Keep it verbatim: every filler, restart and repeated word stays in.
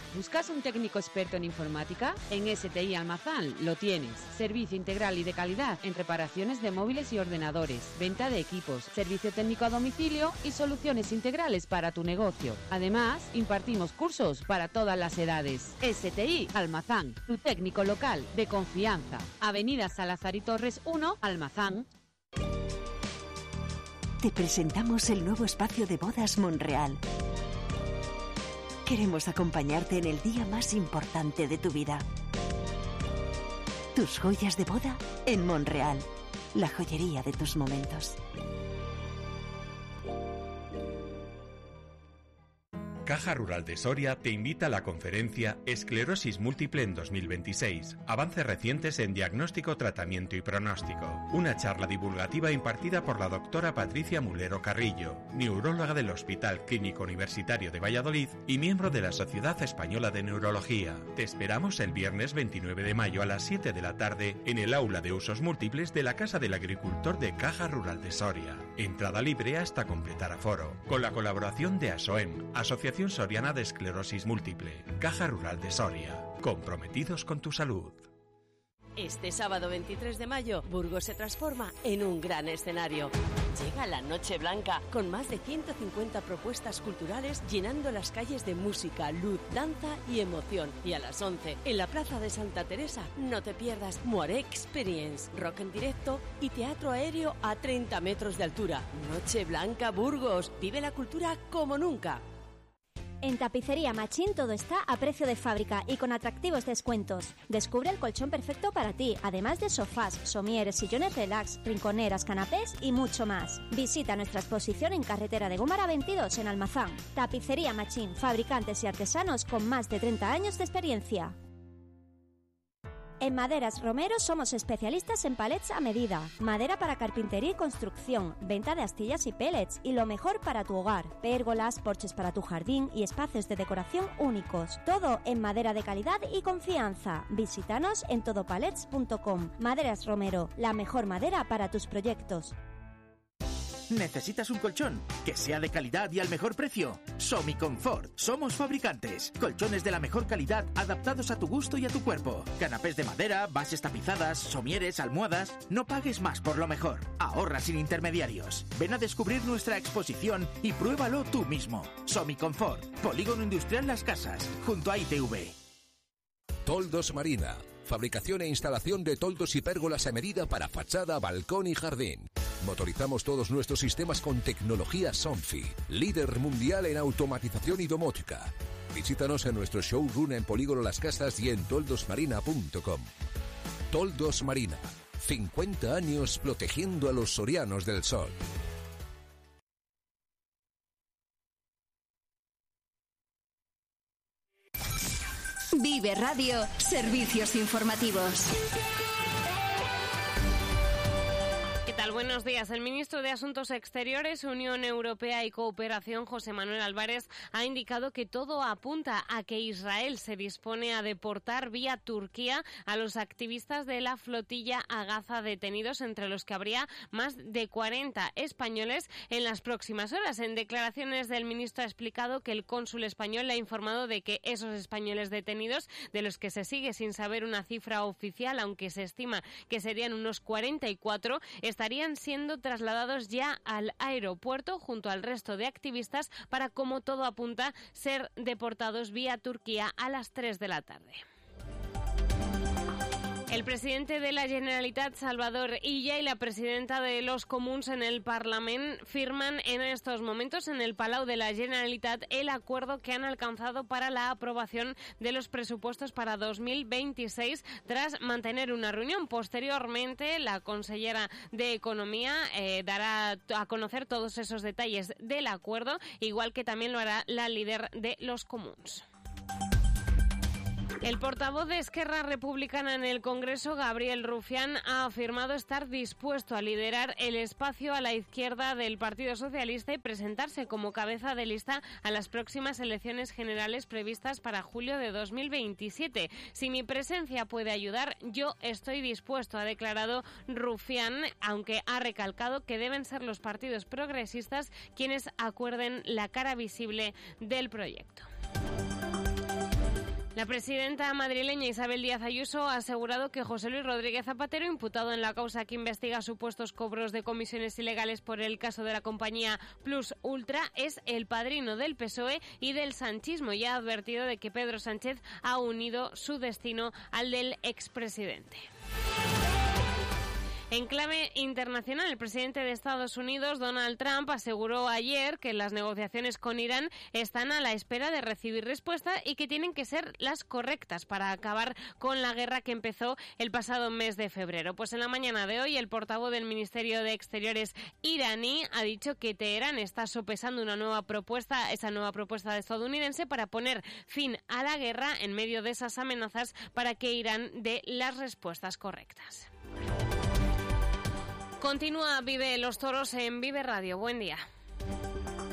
¿Buscas un técnico experto en informática? En S T I Almazán lo tienes. Servicio integral y de calidad en reparaciones de móviles y ordenadores, venta de equipos, servicio técnico a domicilio y soluciones integrales para tu negocio. Además, impartimos cursos para todas las edades. S T I Almazán, tu técnico local de confianza. Avenida Salazar y Torres uno, Almazán. Te presentamos el nuevo espacio de bodas Monreal. Queremos acompañarte en el día más importante de tu vida. Tus joyas de boda en Monreal, la joyería de tus momentos. Caja Rural de Soria te invita a la conferencia Esclerosis Múltiple en dos mil veintiséis. Avances recientes en diagnóstico, tratamiento y pronóstico. Una charla divulgativa impartida por la doctora Patricia Mulero Carrillo, neuróloga del Hospital Clínico Universitario de Valladolid y miembro de la Sociedad Española de Neurología. Te esperamos el viernes veintinueve de mayo a las siete de la tarde en el aula de usos múltiples de la Casa del Agricultor de Caja Rural de Soria. Entrada libre hasta completar aforo. Con la colaboración de ASOEM, Asociación Soriana de Esclerosis Múltiple. Caja Rural de Soria. Comprometidos con tu salud. Este sábado veintitrés de mayo, Burgos se transforma en un gran escenario. Llega la Noche Blanca, con más de ciento cincuenta propuestas culturales llenando las calles de música, luz, danza y emoción. Y a las once, en la Plaza de Santa Teresa, no te pierdas Moiré Experience, rock en directo y teatro aéreo a treinta metros de altura. Noche Blanca Burgos, vive la cultura como nunca. En Tapicería Machín todo está a precio de fábrica y con atractivos descuentos. Descubre el colchón perfecto para ti, además de sofás, somieres, sillones relax, rinconeras, canapés y mucho más. Visita nuestra exposición en Carretera de Gómara veintidós en Almazán. Tapicería Machín, fabricantes y artesanos con más de treinta años de experiencia. En Maderas Romero somos especialistas en palets a medida, madera para carpintería y construcción, venta de astillas y pellets y lo mejor para tu hogar, pérgolas, porches para tu jardín y espacios de decoración únicos. Todo en madera de calidad y confianza. Visítanos en todopalets punto com. Maderas Romero, la mejor madera para tus proyectos. ¿Necesitas un colchón que sea de calidad y al mejor precio? Somiconfort. Somos fabricantes. Colchones de la mejor calidad adaptados a tu gusto y a tu cuerpo. Canapés de madera, bases tapizadas, somieres, almohadas. No pagues más por lo mejor. Ahorra sin intermediarios. Ven a descubrir nuestra exposición y pruébalo tú mismo. Somiconfort. Polígono Industrial Las Casas, junto a I T V. Toldos Marina. Fabricación e instalación de toldos y pérgolas a medida para fachada, balcón y jardín. Motorizamos todos nuestros sistemas con tecnología Somfy, líder mundial en automatización y domótica. Visítanos en nuestro showroom en Polígono Las Casas y en toldos marina punto com. Toldos Marina, cincuenta años protegiendo a los sorianos del sol. Vive Radio, servicios informativos. ¿Qué tal? Buenos días. El ministro de Asuntos Exteriores, Unión Europea y Cooperación, José Manuel Álvarez, ha indicado que todo apunta a que Israel se dispone a deportar vía Turquía a los activistas de la flotilla a Gaza detenidos, entre los que habría más de cuarenta españoles en las próximas horas. En declaraciones del ministro ha explicado que el cónsul español le ha informado de que esos españoles detenidos, de los que se sigue sin saber una cifra oficial, aunque se estima que serían unos cuarenta y cuatro, estarían siendo trasladados ya al aeropuerto junto al resto de activistas para, como todo apunta, ser deportados vía Turquía a las tres de la tarde. El presidente de la Generalitat, Salvador Illa, y la presidenta de los Comuns en el Parlament firman en estos momentos en el Palau de la Generalitat el acuerdo que han alcanzado para la aprobación de los presupuestos para dos mil veintiséis tras mantener una reunión. Posteriormente, la consellera de Economía eh, dará a conocer todos esos detalles del acuerdo, igual que también lo hará la líder de los Comuns. El portavoz de Esquerra Republicana en el Congreso, Gabriel Rufián, ha afirmado estar dispuesto a liderar el espacio a la izquierda del Partido Socialista y presentarse como cabeza de lista a las próximas elecciones generales previstas para julio de dos mil veintisiete. Si mi presencia puede ayudar, yo estoy dispuesto, ha declarado Rufián, aunque ha recalcado que deben ser los partidos progresistas quienes acuerden la cara visible del proyecto. La presidenta madrileña Isabel Díaz Ayuso ha asegurado que José Luis Rodríguez Zapatero, imputado en la causa que investiga supuestos cobros de comisiones ilegales por el caso de la compañía Plus Ultra, es el padrino del P S O E y del sanchismo, y ha advertido de que Pedro Sánchez ha unido su destino al del expresidente. En clave internacional, el presidente de Estados Unidos, Donald Trump, aseguró ayer que las negociaciones con Irán están a la espera de recibir respuesta y que tienen que ser las correctas para acabar con la guerra que empezó el pasado mes de febrero. Pues en la mañana de hoy, el portavoz del Ministerio de Exteriores iraní ha dicho que Teherán está sopesando una nueva propuesta, esa nueva propuesta estadounidense, para poner fin a la guerra en medio de esas amenazas para que Irán dé las respuestas correctas. Continúa Vive los Toros en Vive Radio. Buen día.